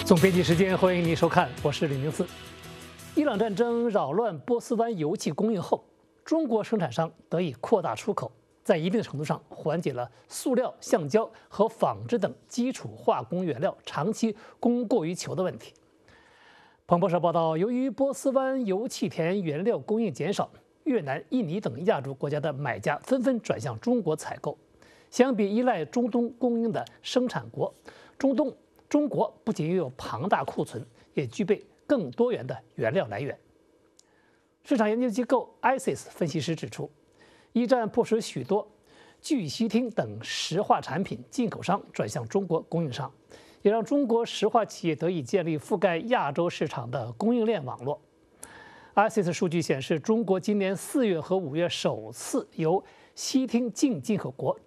总编辑时间，欢迎您收看，我是李明四。伊朗战争扰乱波斯湾油气供应后，中国生产商得以扩大出口，在一定程度上缓解了塑料、橡胶和纺织等基础化工原料长期供过于求的问题。彭博社报道，由于波斯湾油气田原料供应减少，越南、印尼等亚洲国家的买家纷纷转向中国采购。相比依赖中东供应的生产国，中国不仅拥有庞大库存，也具备更多元的原料来源。市场研究机构 ICIS 分析师指出，一战迫使许多聚烯烃等石化产品进口商转向中国供应商，也让中国石化企业得以建立覆盖亚洲市场的供应链网络。ICIS 数据显示，中国今年4月和5月首次由烯烃净进口国